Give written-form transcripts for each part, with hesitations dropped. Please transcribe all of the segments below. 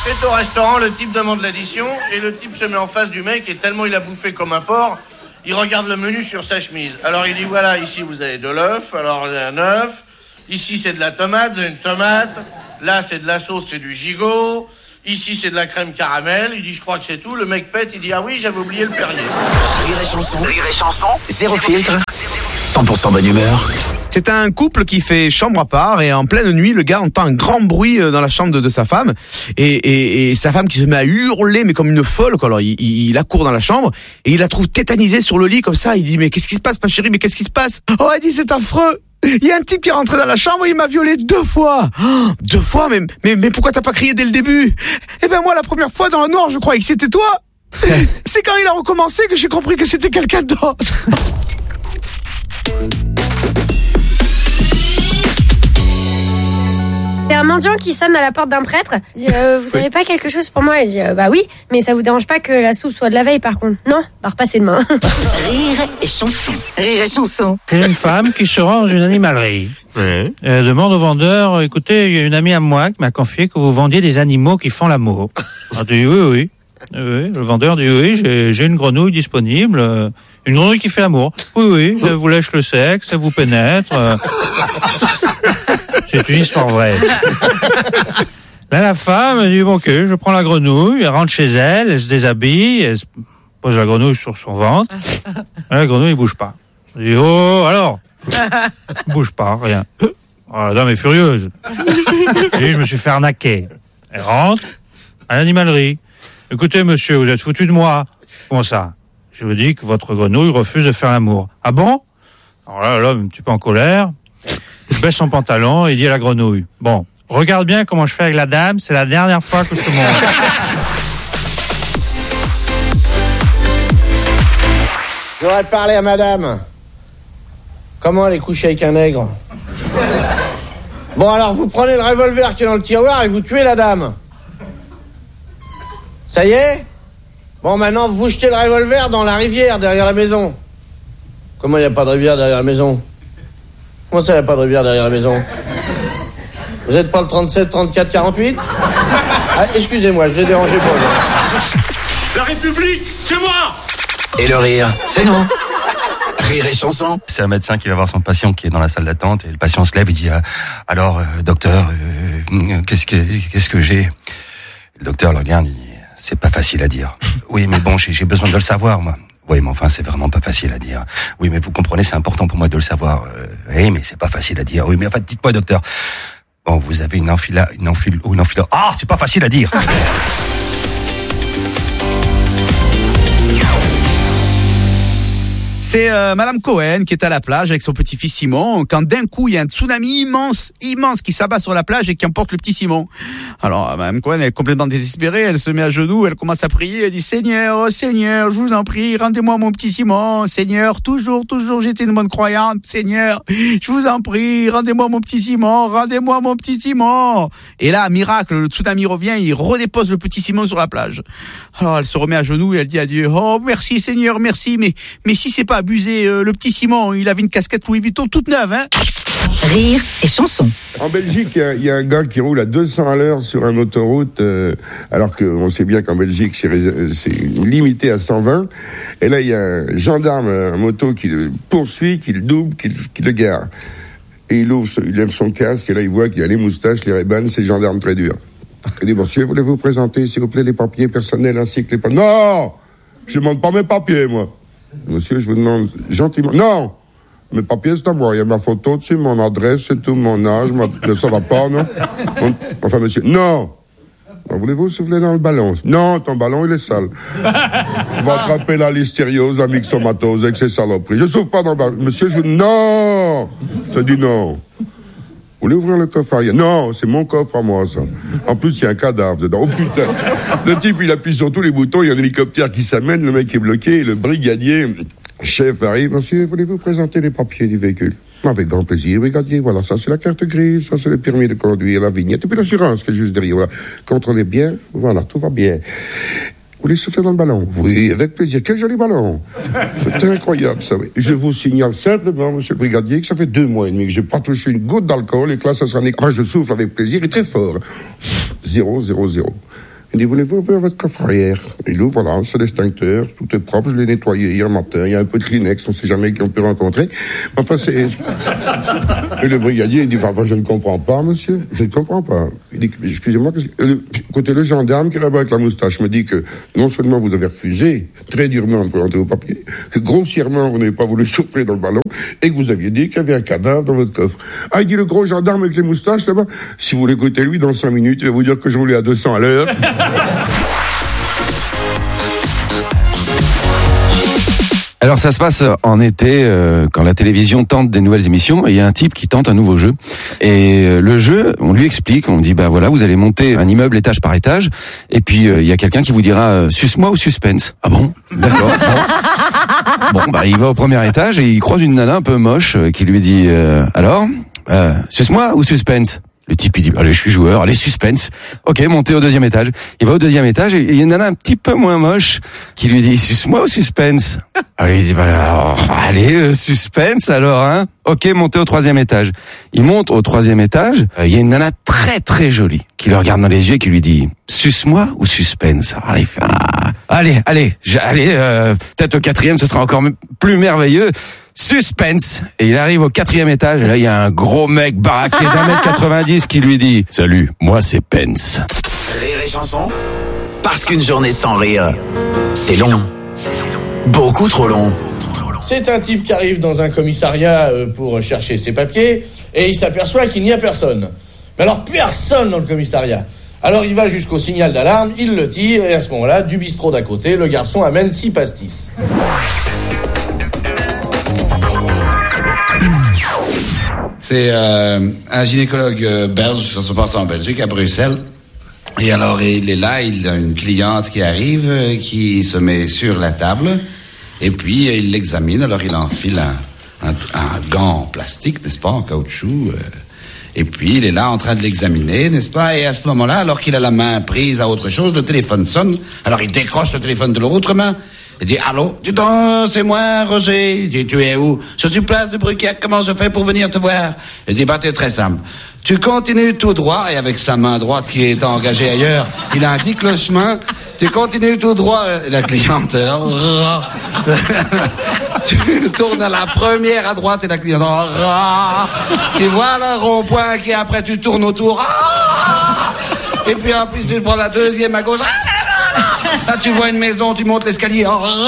C'est au restaurant, le type demande l'addition et le type se met en face du mec et tellement il a bouffé comme un porc, il regarde le menu sur sa chemise. Alors il dit voilà, ici vous avez de l'œuf, alors un œuf, ici c'est de la tomate, vous avez une tomate, là c'est de la sauce, c'est du gigot, ici c'est de la crème caramel, il dit je crois que c'est tout, le mec pète, il dit ah oui j'avais oublié le Perrier. Rire et chanson, zéro filtre, 100% bonne humeur. C'est un couple qui fait chambre à part et en pleine nuit, le gars entend un grand bruit dans la chambre de sa femme et sa femme qui se met à hurler mais comme une folle. Alors il accourt dans la chambre et il la trouve tétanisée sur le lit comme ça. Il dit mais qu'est-ce qui se passe, ma chérie, mais qu'est-ce qui se passe? Oh, elle dit c'est affreux. Il y a un type qui est rentré dans la chambre et il m'a violé 2 fois. 2 fois, mais pourquoi t'as pas crié dès le début? Eh ben moi la première fois dans le noir je croyais que c'était toi. C'est quand il a recommencé que j'ai compris que c'était quelqu'un d'autre. C'est un mendiant qui sonne à la porte d'un prêtre. Il dit, vous avez pas quelque chose pour moi? Il dit, bah oui, mais ça vous dérange pas que la soupe soit de la veille par contre? Non, bah repassez demain. Rire et chanson. Rire et chanson. C'est une femme qui se rend dans une animalerie. Ouais. Elle demande au vendeur, écoutez, il y a une amie à moi qui m'a confié que vous vendiez des animaux qui font l'amour. Elle dit oui. Le vendeur dit oui, j'ai une grenouille disponible. Une grenouille qui fait l'amour. Oui, elle vous lèche le sexe, elle vous pénètre. C'est une histoire vraie. Là, la femme, elle dit, bon, ok, je prends la grenouille, elle rentre chez elle, elle se déshabille, elle pose la grenouille sur son ventre. La grenouille, elle bouge pas. Elle dit, oh, alors? Elle bouge pas, rien. Oh, la dame est furieuse. Elle dit, je me suis fait arnaquer. Elle rentre à l'animalerie. Écoutez, monsieur, vous êtes foutu de moi. Comment ça? Je vous dis que votre grenouille refuse de faire l'amour. Ah bon? Alors là, l'homme, un petit peu en colère. Il baisse son pantalon et dit à la grenouille, bon, regarde bien comment je fais avec la dame, c'est la dernière fois que je te montre. J'aurais parlé à madame. Comment elle est couchée avec un nègre? Bon alors vous prenez le revolver qui est dans le tiroir et vous tuez la dame. Ça y est? Bon maintenant vous jetez le revolver dans la rivière derrière la maison. Comment il n'y a pas de rivière derrière la maison? Comment ça, il n'y a pas de rivière derrière la maison? Vous n'êtes pas le 37, 34, 48? Ah, excusez-moi, je vais déranger Paul. La République, c'est moi! Et le rire, c'est nous. Rire et chanson. C'est un médecin qui va voir son patient qui est dans la salle d'attente et le patient se lève et dit alors docteur, qu'est-ce que j'ai? Le docteur le regarde, il dit c'est pas facile à dire. Oui mais bon j'ai besoin de le savoir moi. Oui, mais enfin, c'est vraiment pas facile à dire. Oui, mais vous comprenez, c'est important pour moi de le savoir. Oui, mais c'est pas facile à dire. Oui, mais enfin, dites-moi, docteur. Bon, vous avez une enfila. Ah, c'est pas facile à dire. C'est Madame Cohen qui est à la plage avec son petit-fils Simon quand d'un coup il y a un tsunami immense qui s'abat sur la plage et qui emporte le petit Simon. Alors Madame Cohen elle est complètement désespérée, elle se met à genoux, elle commence à prier, elle dit Seigneur, oh Seigneur, je vous en prie, rendez-moi mon petit Simon, Seigneur, toujours j'étais une bonne croyante, Seigneur, je vous en prie, rendez-moi mon petit Simon. Et là, miracle, le tsunami revient, il redépose le petit Simon sur la plage. Alors elle se remet à genoux et elle dit à Dieu, oh merci Seigneur, merci, mais si c'est pas abusé, le petit Simon, il avait une casquette Louis Vuitton toute neuve, hein. Rire et chanson. En Belgique, il y a un gars qui roule à 200 à l'heure sur une autoroute, alors qu'on sait bien qu'en Belgique, c'est limité à 120. Et là, il y a un gendarme en moto qui le poursuit, qui le double, qui le gare. Et il lève son casque, et là, il voit qu'il y a les moustaches, les rébans, c'est le gendarme très dur. Il dit, monsieur, voulez-vous présenter, s'il vous plaît, les papiers personnels ainsi que les papiers... Non! Je ne demande pas mes papiers, moi. Monsieur, je vous demande gentiment... Non! Mes papiers, c'est à moi. Il y a ma photo dessus, mon adresse, c'est tout, mon âge, ça va pas, non? Enfin, monsieur, non! Voulez-vous souffler dans le ballon? Non, ton ballon, il est sale. On va attraper la listériose, la myxomatose, avec ces saloperies. Je souffle pas dans le ballon. Monsieur, non! Je te dis non. Vous voulez ouvrir le coffre arrière? Non, c'est mon coffre à moi, ça. En plus, il y a un cadavre dedans. Oh putain! Le type, il appuie sur tous les boutons, il y a un hélicoptère qui s'amène, le mec est bloqué, et le brigadier, chef, arrive. Monsieur, voulez-vous présenter les papiers du véhicule? Avec grand plaisir, brigadier. Voilà, ça c'est la carte grise, ça c'est le permis de conduire, la vignette, et puis l'assurance qui est juste derrière. Voilà. Contrôlez bien, voilà, tout va bien. Vous voulez souffler dans le ballon? Oui, avec plaisir. Quel joli ballon! C'est incroyable, ça. Je vous signale simplement, monsieur le brigadier, que ça fait 2 mois et demi que j'ai pas touché une goutte d'alcool et que là, ça sera... Enfin, je souffle avec plaisir et très fort. 0, 0, 0. Il dit, voulez-vous ouvrir votre coffre arrière? Il ouvre, voilà, c'est l'extincteur, tout est propre, je l'ai nettoyé hier matin, il y a un peu de Kleenex, on sait jamais qui on peut rencontrer. Enfin, c'est... Et le brigadier, il dit, enfin, je ne comprends pas, monsieur, je ne comprends pas. Il dit, excusez-moi, écoutez, le gendarme qui est là-bas avec la moustache me dit que non seulement vous avez refusé, très durement, de présenter vos papiers, que grossièrement, vous n'avez pas voulu souffler dans le ballon, et que vous aviez dit qu'il y avait un cadavre dans votre coffre. Ah, il dit, le gros gendarme avec les moustaches, là-bas, si vous l'écoutez, lui, dans 5 minutes, il va vous dire que je roulais à 200 à l'heure. Alors ça se passe en été quand la télévision tente des nouvelles émissions et il y a un type qui tente un nouveau jeu et le jeu on lui explique, on dit bah voilà vous allez monter un immeuble étage par étage et puis il y a quelqu'un qui vous dira suce-moi ou suspense. Ah bon, d'accord. Bon bah il va au premier étage et il croise une nana un peu moche qui lui dit alors suce-moi ou suspense. Le type, il dit, allez, je suis joueur, allez, suspense. Ok, montez au 2e étage. Il va au 2e étage et il y a une nana un petit peu moins moche qui lui dit, suce-moi ou suspense? Alors il dit, bah, alors, allez, suspense alors, hein. Ok, montez au 3e étage. Il monte au 3e étage, il y a une nana très très jolie qui le regarde dans les yeux et qui lui dit, suce-moi ou suspense? Alors il fait, allez, peut-être au 4e, ce sera encore plus merveilleux. Suspense. Et il arrive au 4e étage et là il y a un gros mec baraqué d'1m90 qui lui dit « Salut, moi c'est Pence ». Rire et chanson, parce qu'une journée sans rire, c'est long. Beaucoup trop long. C'est un type qui arrive dans un commissariat pour chercher ses papiers et il s'aperçoit qu'il n'y a personne. Mais alors personne dans le commissariat. Alors il va jusqu'au signal d'alarme, il le tire et à ce moment-là, du bistrot d'à côté, le garçon amène 6 pastis. C'est un gynécologue belge, ça se passe en Belgique, à Bruxelles. Et alors, il est là, il a une cliente qui arrive, qui se met sur la table, et puis il l'examine. Alors, il enfile un gant en plastique, n'est-ce pas, en caoutchouc. Et puis, il est là en train de l'examiner, n'est-ce pas? Et à ce moment-là, alors qu'il a la main prise à autre chose, le téléphone sonne. Alors, il décroche le téléphone de l'autre main. Il dit, allô? Dis donc, c'est moi, Roger. Il dit, tu es où? Je suis place de Bruquiac, comment je fais pour venir te voir? Il dit, bah, c'est très simple. Tu continues tout droit, et avec sa main droite qui est engagée ailleurs, il indique le chemin. Tu continues tout droit, et la cliente, tu tournes à la première à droite, et la cliente, tu vois le rond-point qui après tu tournes autour, et puis en plus tu prends la deuxième à gauche, là, tu vois une maison, tu montes l'escalier.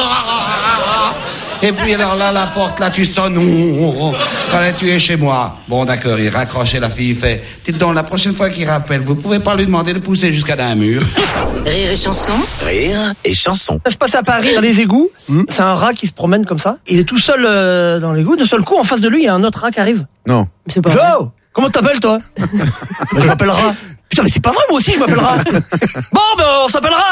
Et puis alors là, la porte, là, tu sonnes. Allez, tu es chez moi. Bon, d'accord, il raccroche et la fille fait. Dites donc, la prochaine fois qu'il rappelle, vous pouvez pas lui demander de pousser jusqu'à un mur. Rire et chanson. Rire et chanson. Ça se passe à Paris, dans les égouts. C'est un rat qui se promène comme ça. Il est tout seul dans l'égout. De seul coup, en face de lui, il y a un autre rat qui arrive. Non. C'est pas vrai. Comment t'appelles, toi? Je m'appelle Rat. Putain, mais c'est pas vrai, moi aussi, je m'appelle Rat. Bon, ben, on s'appellera.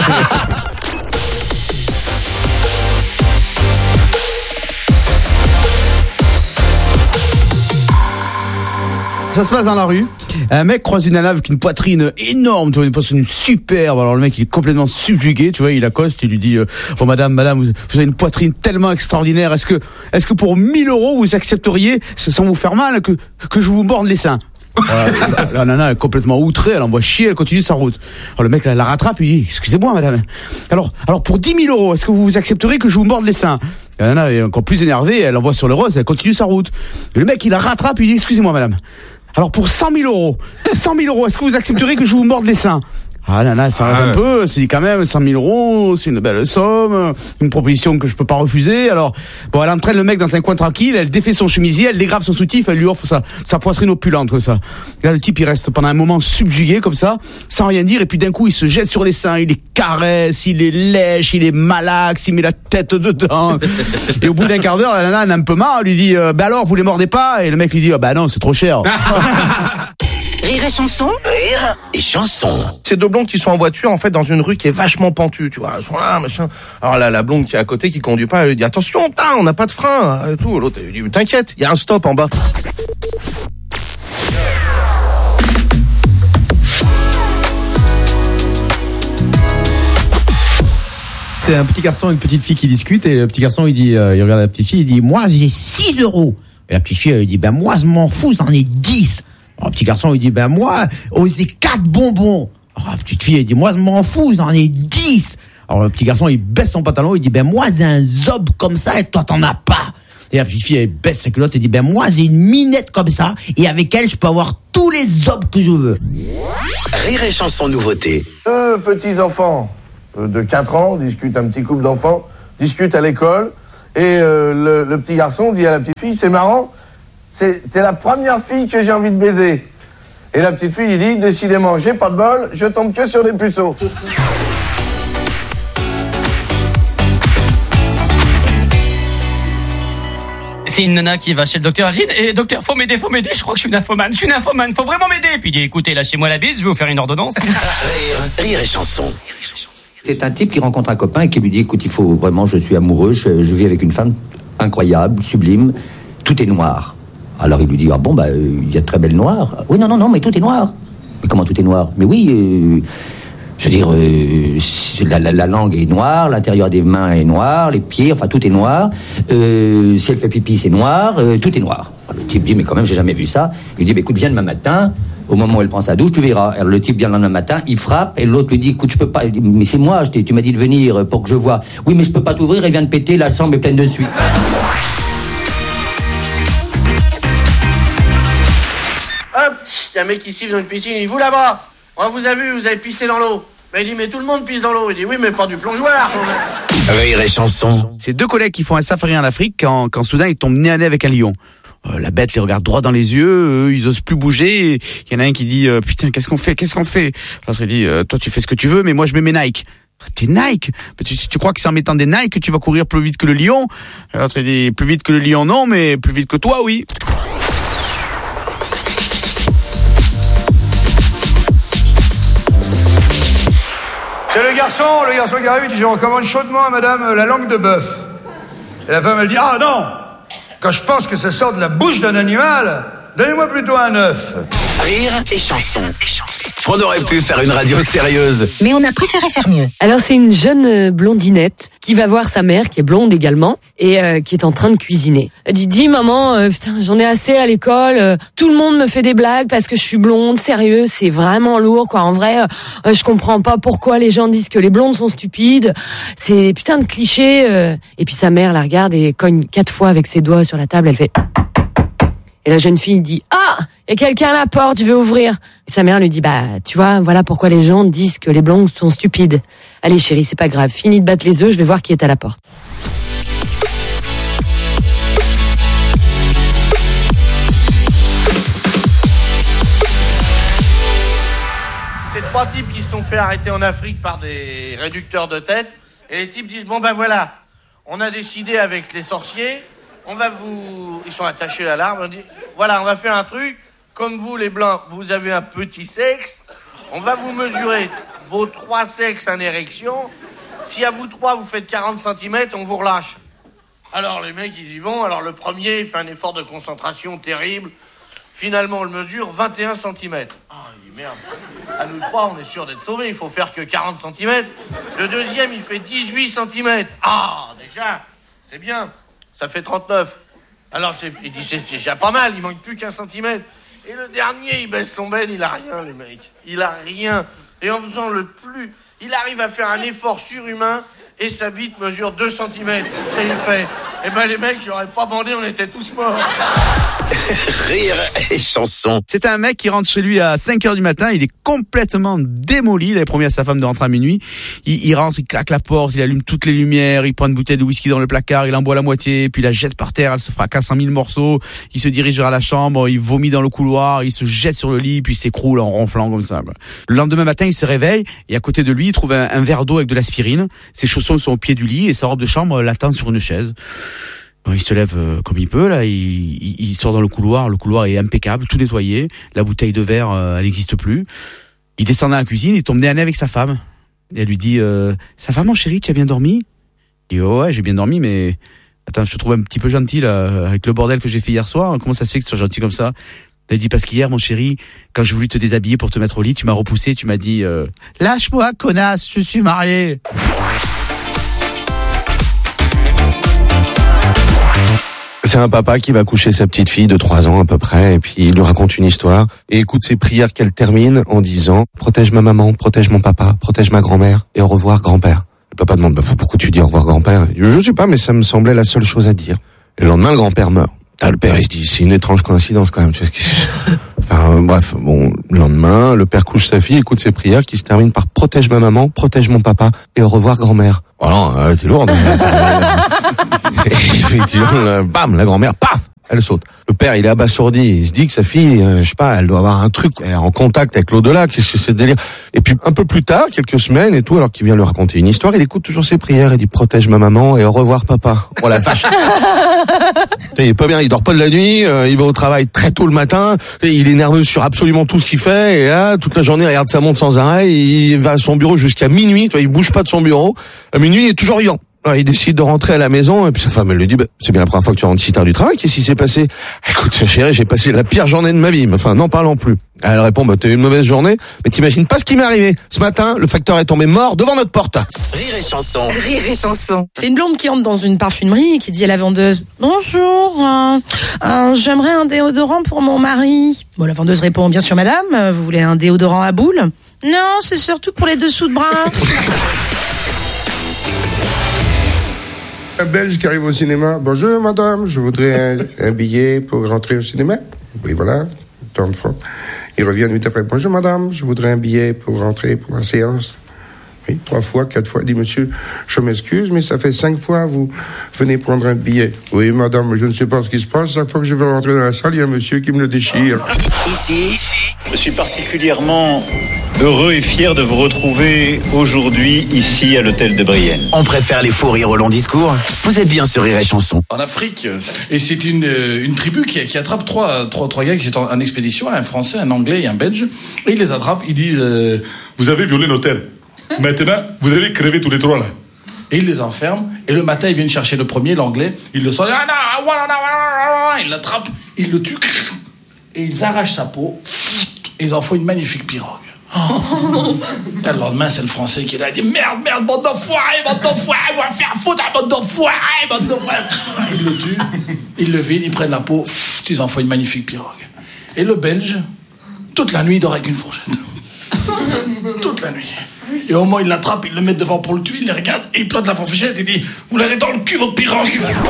Ça se passe dans la rue. Un mec croise une nana avec une poitrine énorme, tu vois, une poitrine superbe. Alors le mec, il est complètement subjugué, tu vois, il accoste, il lui dit oh madame, vous avez une poitrine tellement extraordinaire. Est-ce que pour 1 000 € vous accepteriez, sans vous faire mal, que je vous morde les seins? La nana est complètement outrée, elle envoie chier, elle continue sa route. Alors le mec la rattrape, il dit excusez-moi madame. Alors pour 10 000 €, est-ce que vous accepteriez que je vous morde les seins? La nana est encore plus énervée, elle envoie sur le rose, elle continue sa route. Et le mec il la rattrape, il dit excusez-moi madame. Alors pour 100 000 €, est-ce que vous accepteriez que je vous morde les seins? Ah nana, elle s'arrête un peu, c'est quand même 100 000 €, c'est une belle somme, une proposition que je peux pas refuser. Alors, bon, elle entraîne le mec dans un coin tranquille, elle défait son chemisier, elle dégrave son soutif, elle lui offre sa poitrine opulente comme ça. Et là, le type, il reste pendant un moment subjugué comme ça, sans rien dire, et puis d'un coup, il se jette sur les seins, il les caresse, il les lèche, il les malaxe, il met la tête dedans. Et au bout d'un quart d'heure, la nana, elle a un peu marre, elle lui dit, bah alors, vous les mordez pas? Et le mec lui dit, bah non, c'est trop cher. Rire et chanson. Rire et chanson. C'est 2 blondes qui sont en voiture, en fait, dans une rue qui est vachement pentue, tu vois. Elles sont là, machin. Alors là, la blonde qui est à côté, qui conduit pas, elle lui dit, attention, putain, on n'a pas de frein, et tout. L'autre, elle lui dit, t'inquiète, il y a un stop en bas. C'est un petit garçon et une petite fille qui discutent, et le petit garçon, il dit, il regarde la petite fille, il dit, moi, j'ai 6 €. Et la petite fille, elle dit, ben, moi, je m'en fous, j'en ai 10. Alors, le petit garçon, il dit, ben, moi, j'ai 4 bonbons. Alors, Alors la petite fille, elle dit, moi, je m'en fous, j'en ai 10. Alors le petit garçon, il baisse son pantalon, il dit, ben moi, j'ai un zob comme ça et toi, t'en as pas. Et la petite fille, elle baisse sa culotte et dit, ben moi, j'ai une minette comme ça et avec elle, je peux avoir tous les zobs que je veux. Rire et chanson nouveauté. Deux petits-enfants de 4 ans discutent, un petit couple d'enfants, discutent à l'école, et le petit garçon dit à la petite fille, c'est marrant, t'es la première fille que j'ai envie de baiser. Et la petite fille, il dit, décidément, j'ai pas de bol, je tombe que sur des puceaux. C'est une nana qui va chez le docteur, elle dit, et docteur, faut m'aider, je crois que je suis nymphomane, faut vraiment m'aider. Puis il dit, écoutez, lâchez-moi la bite, je vais vous faire une ordonnance. Rire et chanson. C'est un type qui rencontre un copain et qui lui dit, écoute, il faut vraiment, je suis amoureux, je vis avec une femme incroyable, sublime, tout est noir. Alors il lui dit, ah bon, il y a de très belles noires. Oui, non, mais tout est noir. Mais comment tout est noir? Mais oui, je veux dire, la langue est noire, l'intérieur des mains est noir, les pieds, enfin tout est noir. Si elle fait pipi, c'est noir, tout est noir. Alors, le type dit, mais quand même, j'ai jamais vu ça. Il dit, écoute, viens demain matin, au moment où elle prend sa douche, tu verras. Alors le type vient le lendemain matin, il frappe, et l'autre lui dit, écoute, je peux pas, mais c'est moi, tu m'as dit de venir pour que je vois. Oui, mais je peux pas t'ouvrir, elle vient de péter, la chambre est pleine de suie. Hop, il y a un mec qui siffle dans une piscine, il dit, vous là-bas, on vous a vu, vous avez pissé dans l'eau. Mais il dit, mais tout le monde pisse dans l'eau. Il dit, oui, mais pas du plongeoir. Rire et chanson. C'est deux collègues qui font un safari en Afrique quand soudain ils tombent nez à nez avec un lion. La bête les regarde droit dans les yeux, ils osent plus bouger. Il y en a un qui dit, putain, qu'est-ce qu'on fait? L'autre il dit, toi tu fais ce que tu veux, mais moi je mets mes Nike. Tes Nike? Tu crois que c'est en mettant des Nike que tu vas courir plus vite que le lion? L'autre il dit, plus vite que le lion non, mais plus vite que toi oui. C'est le garçon qui arrive, il dit, je recommande chaudement à madame la langue de bœuf. Et la femme, elle dit, ah non, quand je pense que ça sort de la bouche d'un animal, donnez-moi plutôt un œuf. Rire et chanson. On aurait pu faire une radio sérieuse. Mais on a préféré faire mieux. Alors c'est une jeune blondinette qui va voir sa mère, qui est blonde également, et qui est en train de cuisiner. Elle dit, dis maman, putain, j'en ai assez à l'école, tout le monde me fait des blagues parce que je suis blonde, sérieux, c'est vraiment lourd, quoi. En vrai, je comprends pas pourquoi les gens disent que les blondes sont stupides, c'est putain de cliché. Et puis sa mère la regarde et cogne 4 fois avec ses doigts sur la table, elle fait... Et la jeune fille dit, ah, il y a quelqu'un à la porte, je vais ouvrir. Et sa mère lui dit, tu vois, voilà pourquoi les gens disent que les blondes sont stupides. Allez chérie, c'est pas grave, finis de battre les œufs, je vais voir qui est à la porte. C'est 3 types qui se sont fait arrêter en Afrique par des réducteurs de tête. Et les types disent, bon voilà, on a décidé avec les sorciers, ils sont attachés à l'arbre, on dit, voilà, on va faire un truc, comme vous les blancs, vous avez un petit sexe, on va vous mesurer vos 3 sexes en érection, si à vous 3 vous faites 40 cm, on vous relâche. Alors les mecs ils y vont, alors le premier il fait un effort de concentration terrible, finalement on le mesure 21 cm. Ah, il dit merde, à nous 3 on est sûr d'être sauvés, il faut faire que 40 cm. Le deuxième il fait 18 cm. Ah, déjà, c'est bien. Ça fait 39. Alors, il dit, c'est déjà pas mal, il manque plus qu'un centimètre. Et le dernier, il baisse son ben, il a rien, les mecs. Il a rien. Et en faisant le plus, il arrive à faire un effort surhumain et sa bite mesure 2 cm. Et il fait, les mecs, j'aurais pas bandé, on était tous morts. Rire et chanson. C'est un mec qui rentre chez lui à 5h du matin, il est complètement démoli, il avait promis à sa femme de rentrer à minuit. Il rentre, il claque la porte, il allume toutes les lumières, il prend une bouteille de whisky dans le placard, il en boit la moitié, puis il la jette par terre, elle se fracasse en 1000 morceaux, il se dirige vers la chambre, il vomit dans le couloir, il se jette sur le lit, puis il s'écroule en ronflant comme ça. Le lendemain matin, il se réveille, et à côté de lui, il trouve un verre d'eau avec de l'aspirine, ses chaussons sont au pied du lit, et sa robe de chambre l'attend sur une chaise. Bon, il se lève comme il peut, là, il sort dans le couloir est impeccable, tout nettoyé, la bouteille de verre, elle n'existe plus. Il descend dans la cuisine, il tombe nez à nez avec sa femme. Et elle lui dit, ça va mon chéri, tu as bien dormi? Il dit, oh, ouais, j'ai bien dormi, mais attends, je te trouve un petit peu gentil, là, avec le bordel que j'ai fait hier soir, comment ça se fait que tu sois gentil comme ça? Elle dit, parce qu'hier, mon chéri, quand j'ai voulu te déshabiller pour te mettre au lit, tu m'as repoussé, tu m'as dit, lâche-moi, connasse, je suis marié. C'est un papa qui va coucher sa petite fille de 3 ans à peu près, et puis il lui raconte une histoire, et écoute ses prières qu'elle termine en disant « Protège ma maman, protège mon papa, protège ma grand-mère, et au revoir grand-père ». Le papa demande « Pourquoi tu dis au revoir grand-père ?» Il dit « Je sais pas, mais ça me semblait la seule chose à dire ». Et le lendemain, le grand-père meurt. Le père, il se dit « C'est une étrange coïncidence quand même. » Enfin, bref, bon, le lendemain, le père couche sa fille, écoute ses prières qui se terminent par « Protège ma maman, protège mon papa, et au revoir grand-mère ». Voilà, c'est lourd. Et effectivement, bam, la grand-mère, paf, elle saute. Le père, il est abasourdi. Il se dit que sa fille, je sais pas, elle doit avoir un truc, elle est en contact avec l'au-delà. Qu'est-ce que c'est ce délire? Et puis, un peu plus tard, quelques semaines et tout, alors qu'il vient lui raconter une histoire, il écoute toujours ses prières. Il dit, protège ma maman et au revoir papa. Oh la vache. Il est pas bien, il dort pas de la nuit, il va au travail très tôt le matin, et il est nerveux sur absolument tout ce qu'il fait, et là, toute la journée, il regarde sa montre sans arrêt, il va à son bureau jusqu'à minuit, il bouge pas de son bureau. À minuit, il est toujours vivant. Alors, il décide de rentrer à la maison, et puis sa femme, elle lui dit, c'est bien la première fois que tu rentres si tard du travail, qu'est-ce qui s'est passé? Écoute, chérie, j'ai passé la pire journée de ma vie, enfin, n'en parlons plus. Elle répond, t'as eu une mauvaise journée, mais t'imagines pas ce qui m'est arrivé. Ce matin, le facteur est tombé mort devant notre porte. Rire et chanson. Rire et chanson. C'est une blonde qui entre dans une parfumerie et qui dit à la vendeuse, bonjour, j'aimerais un déodorant pour mon mari. Bon, la vendeuse répond, bien sûr madame, vous voulez un déodorant à boules? Non, c'est surtout pour les dessous de bras. Un Belge qui arrive au cinéma. Bonjour madame, je voudrais un billet pour rentrer au cinéma. Oui voilà, tant de fois. Il revient une minute après. Bonjour madame, je voudrais un billet pour rentrer pour la séance. Oui, 3 fois, 4 fois. Il dit monsieur, je m'excuse, mais ça fait 5 fois vous venez prendre un billet. Oui madame, je ne sais pas ce qui se passe. Chaque fois que je vais rentrer dans la salle, il y a un monsieur qui me le déchire. Ici. Je suis particulièrement heureux et fier de vous retrouver aujourd'hui ici à l'hôtel de Brienne. On préfère les fous rires au long discours. Vous êtes bien sur Rire et Chanson. En Afrique, et c'est une tribu qui attrape trois gars qui sont en expédition, un Français, un Anglais et un Belge, et ils les attrapent, ils disent vous avez violé l'hôtel. Maintenant, vous allez crever tous les 3 là. Et ils les enferment, et le matin, ils viennent chercher le premier, l'Anglais, ils le sortent, ils l'attrapent, ils le tuent, et ils arrachent sa peau, et ils en font une magnifique pirogue. Le lendemain, c'est le Français qui est là, il dit merde, bande d'enfoirés, on va faire foutre à bande d'enfoirés. Ils le tuent, ils le vident, ils prennent la peau, ils en font une magnifique pirogue. Et le Belge, toute la nuit, il dort avec une fourchette. Toute la nuit. Et au moment où ils l'attrapent, ils le mettent devant pour le tuer, ils les regardent, et ils plantent la fourchette et dit vous l'avez dans le cul, votre pirogue.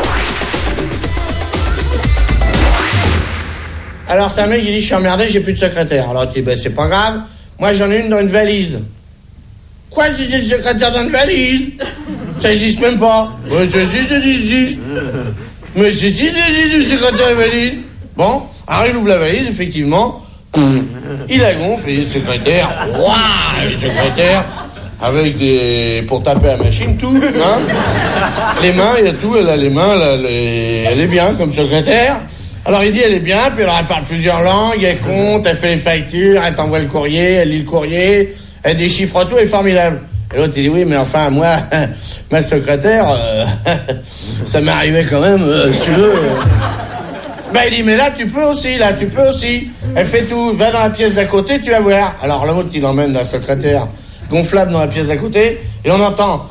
Alors c'est un mec qui dit je suis emmerdé, j'ai plus de secrétaire. Alors tu dis c'est pas grave, moi j'en ai une dans une valise. Quoi, j'ai une secrétaire dans une valise? Ça existe même pas. Ouais, ça existe. Mais c'est si, une secrétaire dans une valise. Bon, alors il ouvre la valise, effectivement. Il la gonfle, il est secrétaire. Waouh, il est secrétaire. Avec des... pour taper à la machine, tout. Hein, les mains, il y a tout, elle a les mains, elle est bien comme secrétaire. Alors il dit elle est bien, puis alors elle parle plusieurs langues, elle compte, elle fait les factures, elle t'envoie le courrier, elle lit le courrier, elle déchiffre tout, elle est formidable. Et l'autre il dit oui mais enfin moi, ma secrétaire, ça m'est arrivé quand même, si tu veux. Ben il dit mais là tu peux aussi. Elle fait tout, va dans la pièce d'à côté, tu vas voir. Alors l'autre il emmène la secrétaire gonflable dans la pièce d'à côté, et on entend...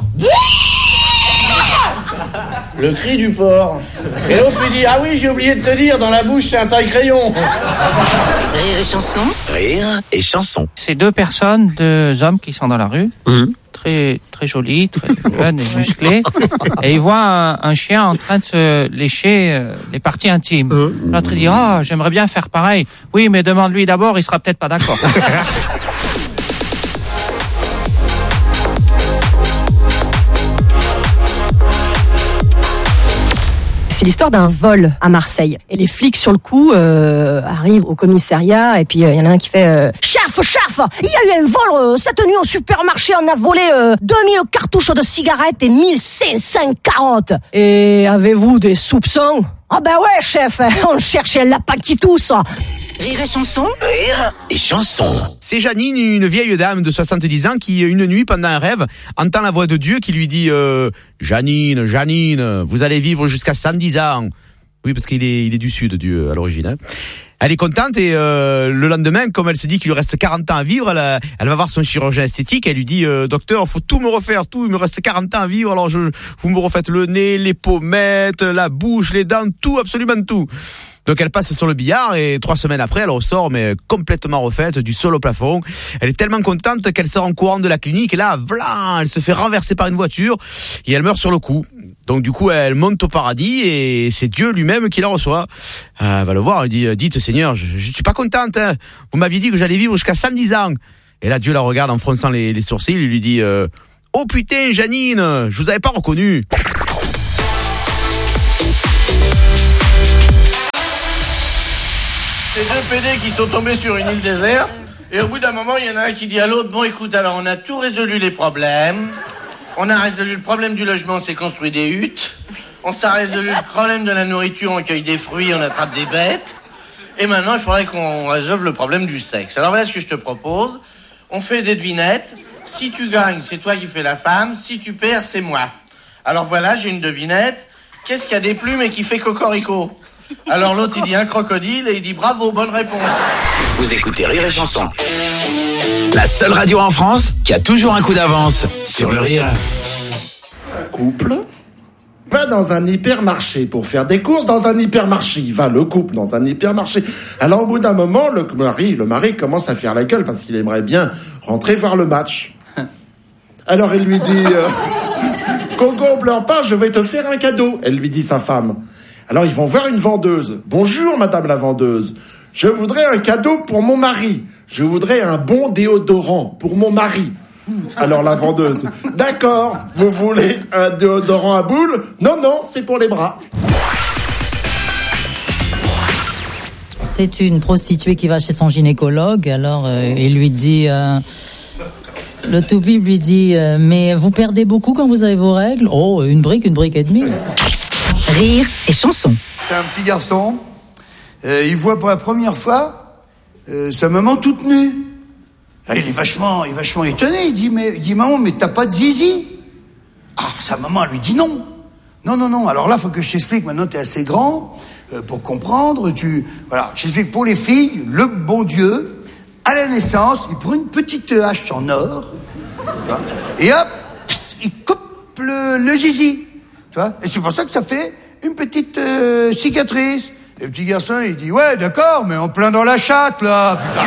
le cri du porc. Et l'autre lui dit ah oui j'ai oublié de te dire, dans la bouche c'est un taille-crayon. Rire et chanson. Rire et chanson. C'est 2 hommes qui sont dans la rue, très très jolis, très jeunes et musclés, et ils voient un chien en train de se lécher les parties intimes. L'autre dit j'aimerais bien faire pareil. Oui mais demande-lui d'abord, il sera peut-être pas d'accord. C'est l'histoire d'un vol à Marseille. Et les flics sur le coup arrivent au commissariat et puis il y en a un qui fait chef, il y a eu un vol cette nuit au supermarché, on a volé 2000 cartouches de cigarettes et 1540. Et avez-vous des soupçons? Ah ben ouais chef, on cherchait un lapin qui tousse. Rire et chanson. Rire et chanson. C'est Janine, une vieille dame de 70 ans qui, une nuit, pendant un rêve, entend la voix de Dieu qui lui dit Janine, vous allez vivre jusqu'à 110 ans. Oui, parce qu'il est du Sud, Dieu, à l'origine. Hein. Elle est contente et le lendemain, comme elle se dit qu'il lui reste 40 ans à vivre, elle va voir son chirurgien esthétique. Elle lui dit docteur, faut tout me refaire, tout. Il me reste 40 ans à vivre. Alors vous me refaites le nez, les pommettes, la bouche, les dents, tout, absolument tout. Donc elle passe sur le billard et 3 semaines après, elle ressort mais complètement refaite, du sol au plafond. Elle est tellement contente qu'elle sort en courant de la clinique et là, voilà, elle se fait renverser par une voiture et elle meurt sur le coup. Donc du coup, elle monte au paradis et c'est Dieu lui-même qui la reçoit. Elle va le voir, elle dit « Dites Seigneur, je suis pas contente, hein. Vous m'aviez dit que j'allais vivre jusqu'à 110 ans. » Et là, Dieu la regarde en fronçant les sourcils, il lui dit « Oh putain, Janine, je vous avais pas reconnue. » C'est 2 PD qui sont tombés sur une île déserte. Et au bout d'un moment, il y en a un qui dit à l'autre, bon écoute, alors on a tout résolu les problèmes. On a résolu le problème du logement, on s'est construit des huttes. On s'est résolu le problème de la nourriture, on cueille des fruits, on attrape des bêtes. Et maintenant, il faudrait qu'on résolve le problème du sexe. Alors voilà ce que je te propose. On fait des devinettes. Si tu gagnes, c'est toi qui fais la femme. Si tu perds, c'est moi. Alors voilà, j'ai une devinette. Qu'est-ce qu'il y a des plumes et qui fait cocorico ? Alors l'autre, il dit un crocodile et il dit bravo, bonne réponse. Vous écoutez Rire et Chanson. La seule radio en France qui a toujours un coup d'avance sur le rire. Un couple va dans un hypermarché pour faire des courses dans un hypermarché. Il va le couple dans un hypermarché. Alors au bout d'un moment, le mari commence à faire la gueule parce qu'il aimerait bien rentrer voir le match. Alors il lui dit Coco, pleure pas, je vais te faire un cadeau. Elle lui dit sa femme. Alors ils vont voir une vendeuse. Bonjour madame la vendeuse. Je voudrais un cadeau pour mon mari. Je voudrais un bon déodorant pour mon mari. Alors la vendeuse. D'accord, vous voulez un déodorant à boules ? Non, c'est pour les bras. C'est une prostituée qui va chez son gynécologue. Alors il lui dit... Le toubib lui dit mais vous perdez beaucoup quand vous avez vos règles ? Oh, une brique et demie. Rire et Chanson. C'est un petit garçon. Il voit pour la première fois sa maman toute nue. Il est vachement étonné. Il dit maman, mais t'as pas de zizi ? Ah, sa maman elle lui dit non. Non. Alors là, faut que je t'explique. Maintenant, t'es assez grand pour comprendre. Voilà. Je t'explique pour les filles, le bon Dieu, à la naissance, il prend une petite hache en or, et hop, il coupe le zizi. Tu vois ? Et c'est pour ça que ça fait une petite cicatrice. Et le petit garçon, il dit ouais, d'accord, mais en plein dans la chatte là. Putain.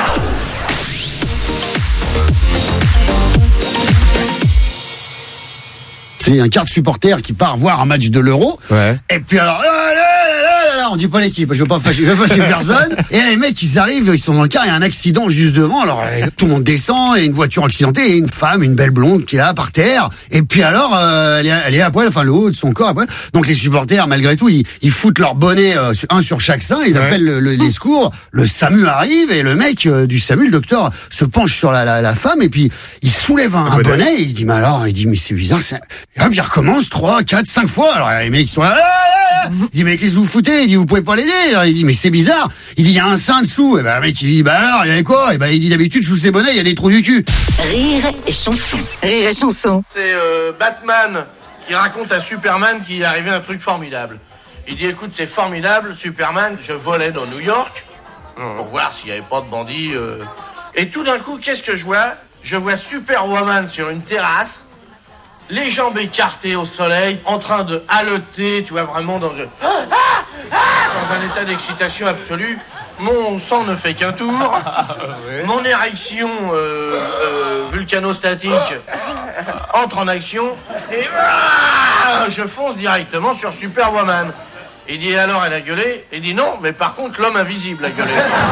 C'est un quart de supporter qui part voir un match de l'Euro. Ouais. Et puis alors, on dit pas l'équipe, je veux pas fâcher personne. Et les mecs, ils arrivent, ils sont dans le car, il y a un accident juste devant. Alors, tout le monde descend, et une voiture accidentée, et une femme, une belle blonde qui est là, par terre. Et puis alors, elle est à poil, enfin, le haut de son corps à poil. Donc, les supporters, malgré tout, ils foutent leur bonnet, un sur chaque sein, ils appellent les secours. Le SAMU arrive, et le mec du SAMU, le docteur, se penche sur la femme, et puis, il soulève un bonnet, et il dit, mais c'est bizarre, et hop, il recommence 3, 4, 5 fois. Alors, les mecs, ils sont là, il dit, mais qu'est-ce que vous foutez? Il dit, vous pouvez pas l'aider. Alors, il dit, mais c'est bizarre. Il dit, il y a un sein dessous. Et ben, le mec, il dit, alors, il y a quoi? Et ben, il dit, d'habitude, sous ses bonnets, il y a des trous du cul. Rire et Chanson. Rire et Chanson. C'est Batman qui raconte à Superman qu'il est arrivé un truc formidable. Il dit, écoute, c'est formidable, Superman, je volais dans New York pour voir s'il y avait pas de bandits. Et tout d'un coup, qu'est-ce que je vois? Je vois Superwoman sur une terrasse, les jambes écartées au soleil, en train de haleter, tu vois, vraiment dans un état d'excitation absolue. Mon sang ne fait qu'un tour. Mon érection vulcanostatique entre en action. Et je fonce directement sur Superwoman. Il dit, alors elle a gueulé? Il dit, non, mais par contre, l'homme invisible a gueulé.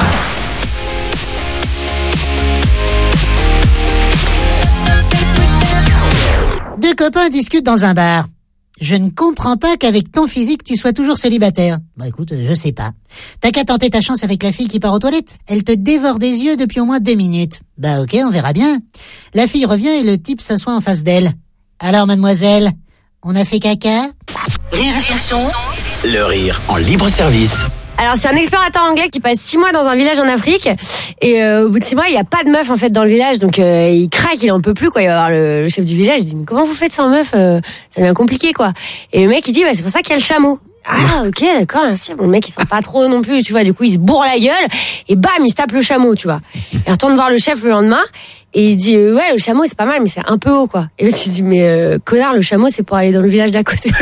Deux copains discutent dans un bar. Je ne comprends pas qu'avec ton physique, tu sois toujours célibataire. Bah écoute, je sais pas. T'as qu'à tenter ta chance avec la fille qui part aux toilettes. Elle te dévore des yeux depuis au moins 2 minutes. Bah ok, on verra bien. La fille revient et le type s'assoit en face d'elle. Alors mademoiselle, on a fait caca? Rire et Chanson. Le rire en libre service. Alors c'est un explorateur anglais qui passe 6 mois dans un village en Afrique et au bout de 6 mois il y a pas de meuf en fait dans le village, donc il craque, il en peut plus quoi. Il va voir le chef du village, il dit mais comment vous faites sans meuf, ça devient compliqué quoi. Et le mec il dit bah, c'est pour ça qu'il y a le chameau. Ah, ok, d'accord, merci. Bon, le mec, il sent pas trop non plus, tu vois. Du coup, il se bourre la gueule et bam, il se tape le chameau, tu vois. Il retourne voir le chef le lendemain et il dit ouais, le chameau, c'est pas mal, mais c'est un peu haut, quoi. Et l'autre, il dit mais connard, le chameau, c'est pour aller dans le village d'à côté.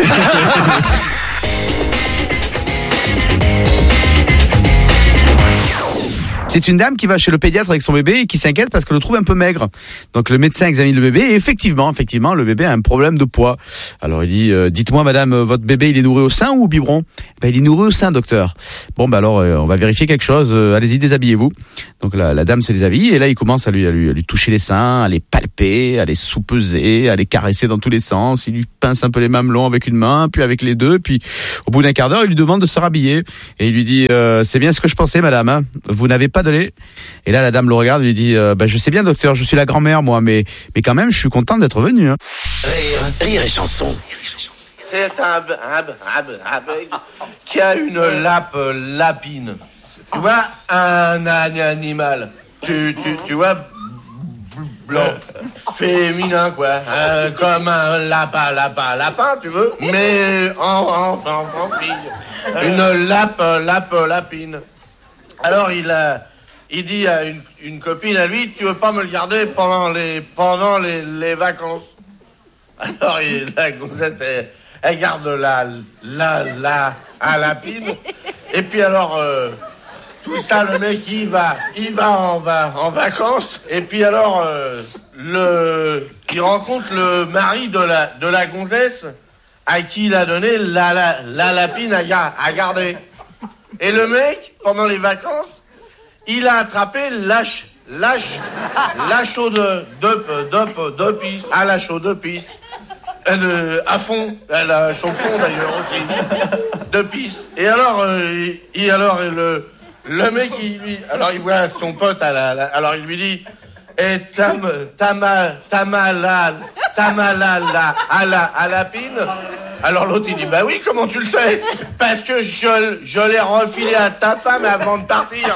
C'est une dame qui va chez le pédiatre avec son bébé et qui s'inquiète parce qu'elle le trouve un peu maigre. Donc le médecin examine le bébé et effectivement, le bébé a un problème de poids. Alors il dit, dites-moi madame, votre bébé il est nourri au sein ou au biberon ? Ben il est nourri au sein, docteur. Bon ben alors on va vérifier quelque chose. Allez-y, déshabillez-vous. Donc la dame se déshabille et là il commence à lui toucher les seins, à les palper, à les sous-peser, à les caresser dans tous les sens. Il lui pince un peu les mamelons avec une main, puis avec les deux, puis au bout d'un quart d'heure il lui demande de se rhabiller et il lui dit c'est bien ce que je pensais madame, hein. Vous n'avez pas de lait. Et là la dame le regarde et lui dit je sais bien docteur, je suis la grand-mère moi, mais quand même je suis content d'être venu, hein. Rire et chanson. C'est un bec qui a une lapine. Tu vois, un animal. Tu vois, blanc, féminin, quoi. Comme un lapin, tu veux, mais en fille. Une lapine. Alors il dit à une copine à lui, tu veux pas me le garder pendant les vacances? Alors la gonzesse, elle garde la lapine. Et puis alors tout ça, le mec il va en vacances. Et puis alors il rencontre le mari de la gonzesse à qui il a donné la lapine à garder. Et le mec, pendant les vacances, il a attrapé lâche de pisse. À la chaude de pisse. À fond. Elle a chaud fond d'ailleurs aussi. De pisse. Et alors, le mec, il voit son pote alors il lui dit, et t'as mal à la lapine. Alors l'autre il dit, bah oui, comment tu le sais? Parce que je l'ai refilé à ta femme avant de partir.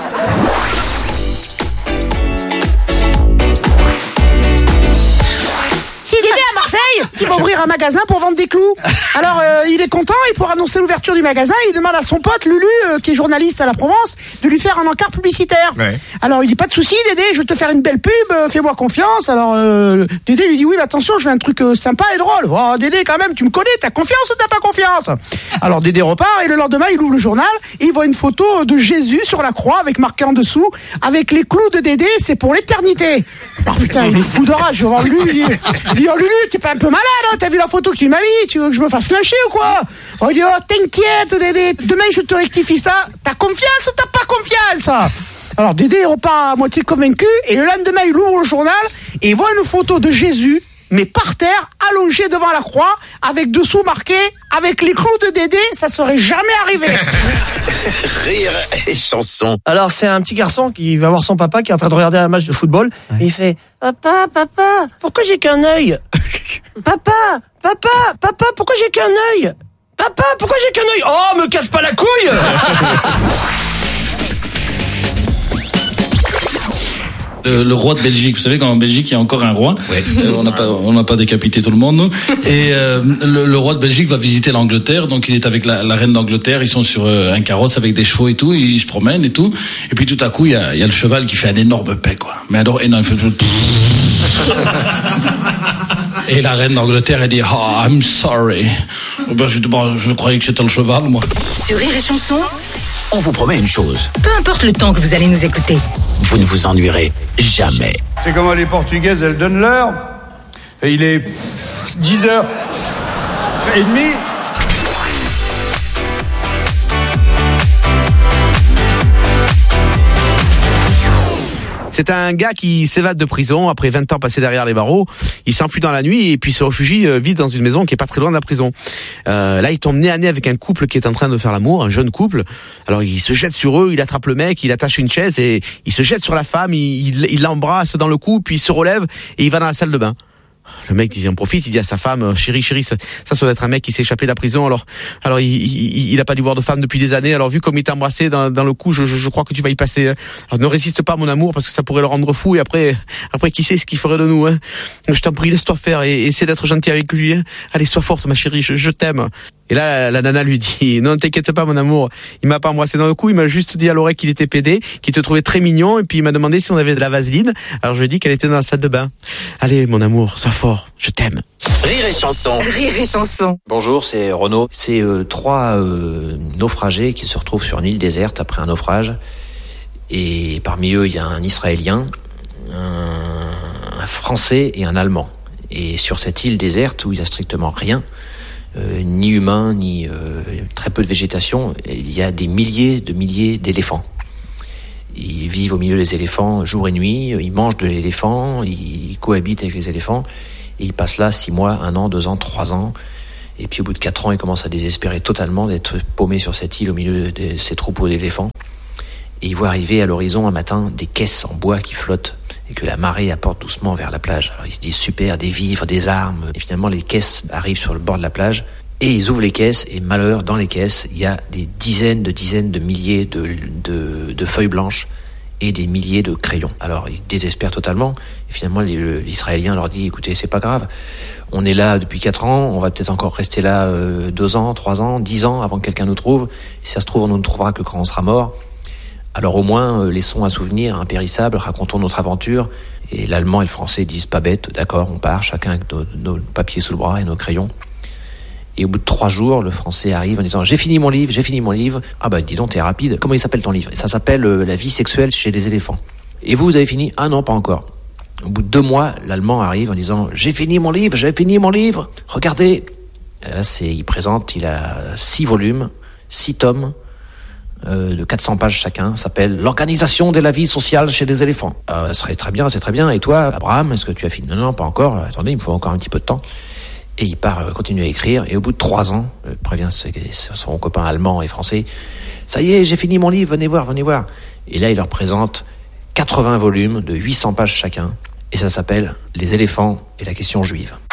C'est Dédé à Marseille qui va ouvrir un magasin pour vendre des clous. Alors il est content, et pour annoncer l'ouverture du magasin, il demande à son pote Lulu, qui est journaliste à la Provence, de lui faire un encart publicitaire. Ouais. Alors il dit, pas de souci Dédé, je vais te faire une belle pub, fais-moi confiance. Alors Dédé lui dit, oui mais attention, je veux un truc sympa et drôle. Oh Dédé, quand même, tu me connais, t'as confiance ou t'as pas confiance? Alors Dédé repart et le lendemain il ouvre le journal et il voit une photo de Jésus sur la croix avec marqué en dessous, avec les clous de Dédé, c'est pour l'éternité. Oh putain, il est fou de rage, je vois Lulu, il dit, oh Lulu, t'es pas un peu malade, hein? T'as vu la photo que tu m'as mis? Tu veux que je me fasse lyncher ou quoi? Oh, il dit, oh t'inquiète Dédé, demain je te rectifie ça. T'as confiance ou t'as pas confiance? Alors Dédé repart à moitié convaincu, et le lendemain il ouvre le journal et il voit une photo de Jésus, mais par terre, allongé devant la croix, avec dessous marqué, avec les clous de Dédé, ça serait jamais arrivé. Rire et chanson. Alors c'est un petit garçon qui va voir son papa qui est en train de regarder un match de football, et il fait, papa, pourquoi j'ai qu'un œil? Papa, pourquoi j'ai qu'un œil? Papa, pourquoi j'ai qu'un œil? Oh, me casse pas la couille. Le roi de Belgique, vous savez qu'en Belgique il y a encore un roi. Ouais. On n'a pas décapité tout le monde, nous. Et le roi de Belgique va visiter l'Angleterre, donc il est avec la reine d'Angleterre. Ils sont sur un carrosse avec des chevaux et tout. Ils se promènent et tout. Et puis tout à coup il y a le cheval qui fait un énorme paix, quoi. Mais alors énorme. Et la reine d'Angleterre elle dit, I'm sorry. Ben je croyais que c'était le cheval, moi. Sur Rire et Chanson, On vous promet une chose. peu importe le temps que vous allez nous écouter. Vous ne vous ennuierez jamais. C'est comment les Portugaises, elles donnent l'heure. Et il est 10h30. C'est un gars qui s'évade de prison après 20 ans passés derrière les barreaux. Il s'enfuit dans la nuit et puis se réfugie vite dans une maison qui est pas très loin de la prison. Là, il tombe nez à nez avec un couple qui est en train de faire l'amour, un jeune couple. Alors, il se jette sur eux, il attrape le mec, il attache une chaise et il se jette sur la femme, il l'embrasse dans le cou, puis il se relève et il va dans la salle de bain. Le mec il en profite, il dit à sa femme, chérie, ça doit être un mec qui s'est échappé de la prison. Alors il a pas dû voir de femme depuis des années. Alors vu comme il t'a embrassé dans le cou, je crois que tu vas y passer. Alors ne résiste pas mon amour parce que ça pourrait le rendre fou et après qui sait ce qu'il ferait de nous. Hein. Je t'en prie, laisse-toi faire et essaie d'être gentil avec lui. Hein. Allez, sois forte ma chérie, je t'aime. Et là, la nana lui dit, non, t'inquiète pas, mon amour. Il m'a pas embrassé dans le cou, il m'a juste dit à l'oreille qu'il était pédé, qu'il te trouvait très mignon, et puis il m'a demandé si on avait de la vaseline. Alors je lui ai dit qu'elle était dans la salle de bain. Allez, mon amour, sois fort, je t'aime. Rire et chanson. Rire et chanson. Bonjour, c'est Renaud. C'est 3 naufragés qui se retrouvent sur une île déserte après un naufrage. Et parmi eux, il y a un Israélien, un Français et un Allemand. Et sur cette île déserte où il n'y a strictement rien, ni humain, ni très peu de végétation, il y a des milliers d'éléphants. Ils vivent au milieu des éléphants jour et nuit, ils mangent de l'éléphant, ils cohabitent avec les éléphants, et ils passent là 6 mois, 1 an, 2 ans, 3 ans, et puis au bout de 4 ans, ils commencent à désespérer totalement d'être paumés sur cette île au milieu de ces troupeaux d'éléphants, et ils voient arriver à l'horizon un matin des caisses en bois qui flottent, et que la marée apporte doucement vers la plage. Alors ils se disent super, des vivres, des armes. Et finalement les caisses arrivent sur le bord de la plage et ils ouvrent les caisses et malheur, dans les caisses, il y a des dizaines de milliers de feuilles blanches et des milliers de crayons. Alors ils désespèrent totalement et finalement l'Israélien leur dit écoutez, c'est pas grave, on est là depuis 4 ans, on va peut-être encore rester là 2 ans, 3 ans, 10 ans avant que quelqu'un nous trouve. Et si ça se trouve, on ne nous trouvera que quand on sera mort. Alors au moins, laissons un souvenir impérissable, racontons notre aventure. Et l'Allemand et le Français disent pas bête, d'accord, on part, chacun avec nos papiers sous le bras et nos crayons. Et au bout de 3 jours, le Français arrive en disant j'ai fini mon livre. Ah bah dis donc, t'es rapide. Comment il s'appelle ton livre? Ça s'appelle La vie sexuelle chez les éléphants. Et vous avez fini? Ah non, pas encore. Au bout de 2 mois, l'Allemand arrive en disant j'ai fini mon livre. Regardez. Et là, il a 6 volumes, 6 tomes. De 400 pages chacun, s'appelle L'organisation de la vie sociale chez les éléphants. Ça serait très bien, c'est très bien. Et toi, Abraham, est-ce que tu as fini? Non, pas encore. Attendez, il me faut encore un petit peu de temps. Et il part continuer à écrire. Et au bout de 3 ans, prévient son copain allemand et français, ça y est, j'ai fini mon livre, venez voir. Et là, il leur présente 80 volumes de 800 pages chacun. Et ça s'appelle Les éléphants et la question juive.